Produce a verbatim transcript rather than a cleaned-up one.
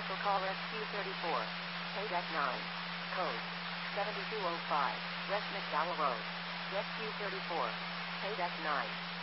vehicle call Rescue thirty-four. Pay deck nine. Code seven two zero five. West McDowell Road. Rescue thirty-four. Pay deck nine.